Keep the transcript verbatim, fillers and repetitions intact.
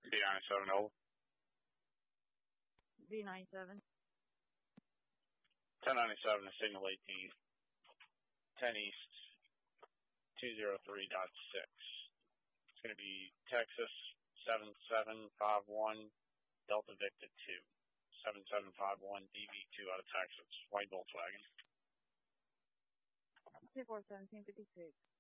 B ninety-seven over. B ninety-seven. ten ninety-seven is signal eighteen. ten East, two oh three point six. It's going to be Texas seven seven five one, Delta Victor two. seven seven five one D V two out of Texas. White Volkswagen. two four seventeen fifty-six.